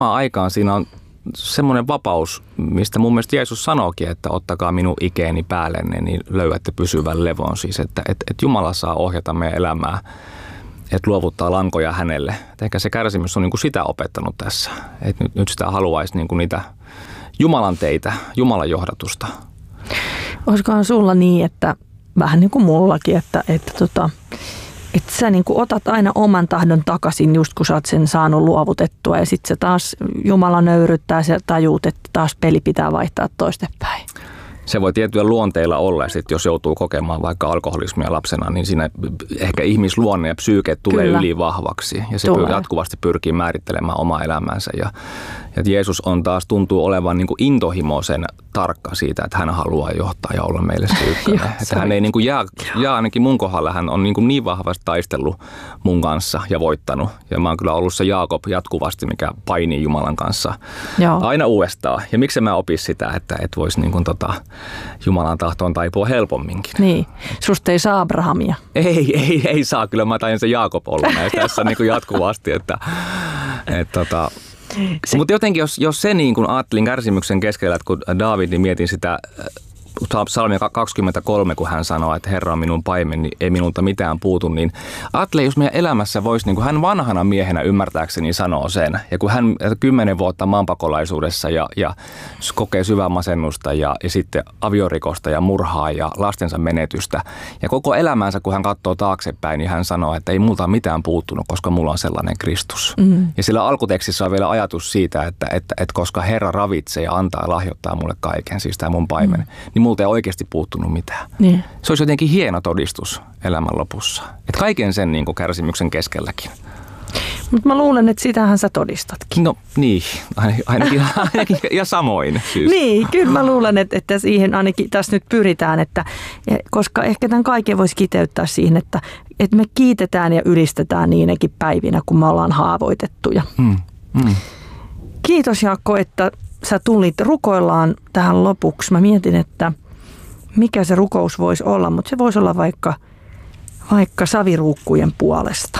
aikaan siinä on semmoinen vapaus, mistä mun mielestä Jeesus sanookin, että ottakaa minun ikeeni päällenne, niin löydätte pysyvän levon. Siis, että Jumala saa ohjata meidän elämää, että luovuttaa lankoja hänelle. Et ehkä se kärsimys on niin kuin sitä opettanut tässä. Että nyt sitä haluaisi niin kuin niitä Jumalan teitä, Jumalan johdatusta. Olisikohan sulla niin, että vähän niin kuin mullakin, että sä niin kuin otat aina oman tahdon takaisin just kun sä oot sen saanut luovutettua ja sitten se taas Jumala nöyryttää ja tajuut, että taas peli pitää vaihtaa toistepäin. Se voi tietyllä luonteilla olla, että jos joutuu kokemaan vaikka alkoholismia lapsena, niin siinä ehkä ihmisluonne ja psyyke tulee ylivahvaksi ja se jatkuvasti pyrkii määrittelemään omaa elämänsä. Ja Jeesus on taas tuntuu olevan niin kuin intohimoisen tarkka siitä, että hän haluaa johtaa ja olla meille se ykkönen. Että hän ei niin kuin jää ainakin mun kohdalla, hän on niin vahvasti taistellut mun kanssa ja voittanut. Ja mä oon kyllä ollut se Jaakob jatkuvasti, mikä painii Jumalan kanssa aina uudestaan. Ja miksi mä opis sitä, että voisi niin kuin Jumalan tahtoon taipua helpomminkin. Niin. Susta ei saa Abrahamia. Ei saa. Kyllä mä tain se Jaakob olla näistä tässä niin kuin jatkuvasti. Mutta jotenkin, jos se niin kuin ajattelin kärsimyksen keskellä, että kun Daavid, niin mietin sitä Psalmia 23, kun hän sanoo, että Herra on minun paimeni, niin ei minulta mitään puutu, niin ajattelin, jos meidän elämässä voisi, niin kuin hän vanhana miehenä ymmärtääkseni sanoo sen, ja kun hän 10 vuotta maanpakolaisuudessa ja kokee syvää masennusta ja sitten aviorikosta ja murhaa ja lastensa menetystä, ja koko elämänsä, kun hän katsoo taaksepäin, niin hän sanoo, että ei multa mitään puuttunut, koska mulla on sellainen Kristus. Ja sillä alkutekstissä on vielä ajatus siitä, että koska Herra ravitsee ja antaa ja lahjoittaa mulle kaiken, siis tämä mun paimen, niin multa ei oikeasti puuttunut mitään. Niin. Se olisi jotenkin hieno todistus elämän lopussa. Että kaiken sen niin kuin kärsimyksen keskelläkin. Mutta mä luulen, että sitähän sä todistatkin. No niin, ainakin ja samoin. Siis. Niin, kyllä mä luulen, että siihen ainakin tässä nyt pyritään, että koska ehkä tämän kaiken voisi kiteyttää siihen, että me kiitetään ja ylistetään niinäkin päivinä, kun me ollaan haavoitettuja. Kiitos Jaakko, että sä tulit. Rukoillaan tähän lopuksi. Mä mietin, että mikä se rukous voisi olla, mutta se voisi olla vaikka saviruukkujen puolesta.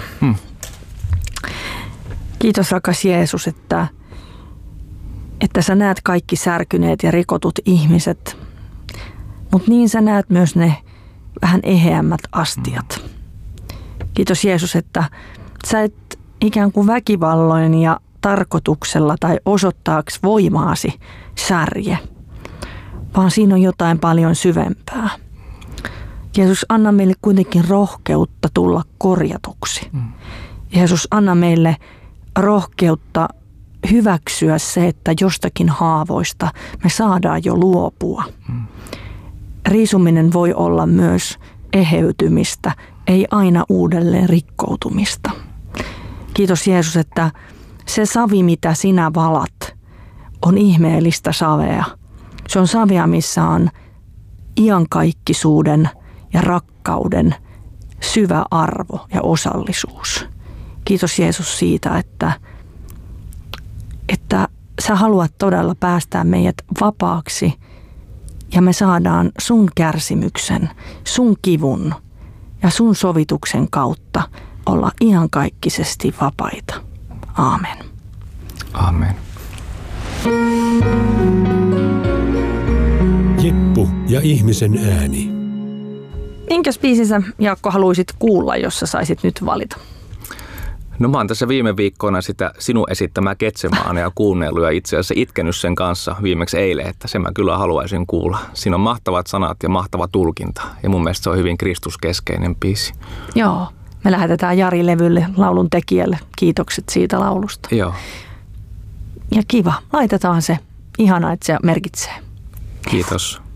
Kiitos rakas Jeesus, että sä näet kaikki särkyneet ja rikotut ihmiset, mutta niin sä näet myös ne vähän eheämmät astiat. Kiitos Jeesus, että sä et ikään kuin väkivalloin ja tarkoituksella tai osoittaaksesi voimaasi särje, vaan siinä on jotain paljon syvempää. Jeesus, anna meille kuitenkin rohkeutta tulla korjatuksi. Jeesus, anna meille rohkeutta hyväksyä se, että jostakin haavoista me saadaan jo luopua. Riisuminen voi olla myös eheytymistä, ei aina uudelleen rikkoutumista. Kiitos Jeesus, että se savi, mitä sinä valat, on ihmeellistä savea. Se on savea, missä on iankaikkisuuden ja rakkauden syvä arvo ja osallisuus. Kiitos Jeesus siitä, että sä haluat todella päästää meidät vapaaksi ja me saadaan sun kärsimyksen, sun kivun ja sun sovituksen kautta olla iankaikkisesti vapaita. Aamen. Aamen. Jeppu ja ihmisen ääni. Minkäs biisin sä, Jaakko, haluaisit kuulla, jos sä saisit nyt valita? No mä oon tässä viime viikkoina sitä sinun esittämää Getsemaanea kuunnellut ja itse asiassa itkenyt sen kanssa viimeksi eilen, että sen mä kyllä haluaisin kuulla. Siinä on mahtavat sanat ja mahtava tulkinta ja mun mielestä se on hyvin kristuskeskeinen biisi. Joo, me lähetetään Jari-levylle, laulun tekijälle. Kiitokset siitä laulusta. Joo. Ja kiva, laitetaan se. Ihana, että se merkitsee. Kiitos.